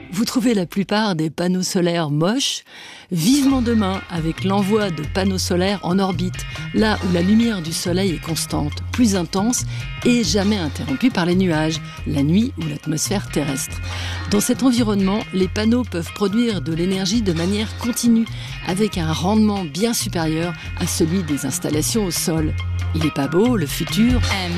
Vous trouvez la plupart des panneaux solaires moches? Vivement demain avec l'envoi de panneaux solaires en orbite, là où la lumière du soleil est constante, plus intense et jamais interrompue par les nuages, la nuit ou l'atmosphère terrestre. Dans cet environnement, les panneaux peuvent produire de l'énergie de manière continue, avec un rendement bien supérieur à celui des installations au sol. Il n'est pas beau, le futur